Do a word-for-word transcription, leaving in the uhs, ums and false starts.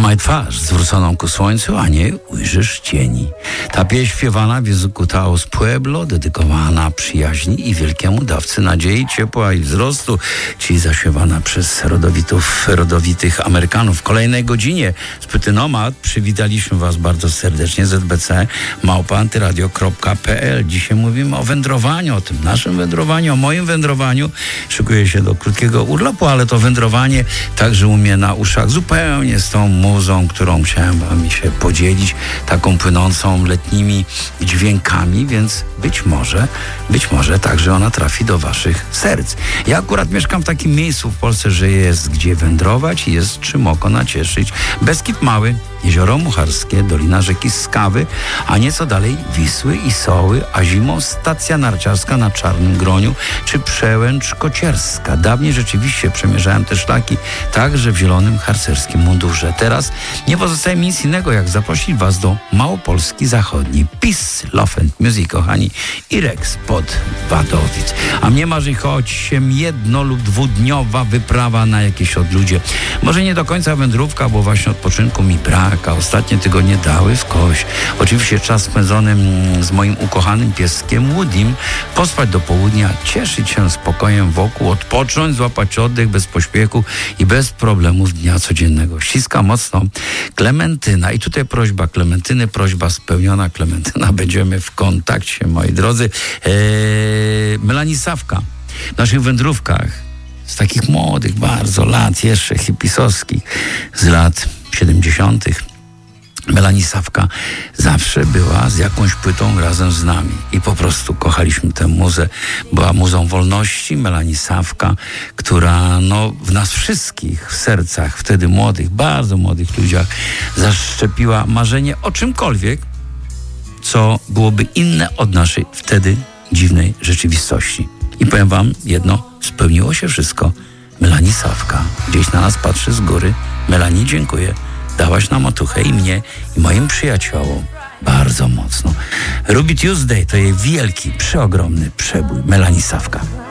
Trzymaj twarz zwróconą ku słońcu, a nie ujrzysz cieni. Ta pieśń śpiewana w języku Taos Pueblo, dedykowana przyjaźni i wielkiemu dawcy nadziei, ciepła i wzrostu, czyli zaśpiewana przez rodowitów, rodowitych Amerykanów. W kolejnej godzinie z płyty Nomad przywitaliśmy Was bardzo serdecznie. Z B C małpa antyradio kropka p l. Dzisiaj mówimy o wędrowaniu, o tym naszym wędrowaniu, o moim wędrowaniu. Szykuję się do krótkiego urlopu, ale to wędrowanie także u mnie na uszach, zupełnie z tą muzą, którą chciałem Wam się podzielić, taką płynącą letnimi dźwiękami, więc być może, być może także ona trafi do Waszych serc. Ja akurat mieszkam w takim miejscu w Polsce, że jest gdzie wędrować i jest czym oko nacieszyć. Beskid Mały, Jezioro Mucharskie, Dolina rzeki Skawy, a nieco dalej Wisły i Soły, a zimą stacja narciarska na Czarnym Groniu, czy Przełęcz Kocierska. Dawniej rzeczywiście przemierzałem te szlaki także w zielonym harcerskim mundurze. Teraz nie pozostaje mi nic innego, jak zaprosić Was do Małopolski Zachodniej. Peace, Love and Music, kochani. Irex pod Wadowic. A mnie marzy choć się jedno lub dwudniowa wyprawa na jakieś odludzie. Może nie do końca wędrówka, bo właśnie odpoczynku mi brak, a ostatnie tygodnie dały w kość. Oczywiście czas spędzony z moim ukochanym pieskiem Woodym, pospać do południa, cieszyć się spokojem wokół, odpocząć, złapać oddech bez pośpiechu i bez problemów dnia codziennego. Ściska mocno Klementyna. I tutaj prośba Klementyny, prośba spełniona. Klementyna, będziemy w kontakcie, moi drodzy. Eee, Melanie Sawka w naszych wędrówkach z takich młodych bardzo lat, jeszcze hipisowskich, z lat siedemdziesiątych. Melanie Sawka zawsze była z jakąś płytą razem z nami i po prostu kochaliśmy tę muzę. Była muzą wolności. Melanie Sawka, która no, w nas wszystkich, w sercach wtedy młodych, bardzo młodych ludziach zaszczepiła marzenie o czymkolwiek, co byłoby inne od naszej wtedy dziwnej rzeczywistości. I powiem Wam jedno, spełniło się wszystko. Melanie Sawka gdzieś na nas patrzy z góry. Melanie, dziękuję. Dałaś nam otuchę i mnie, i moim przyjaciołom bardzo mocno. Ruby Tuesday to jej wielki, przeogromny przebój. Melanie Sawka.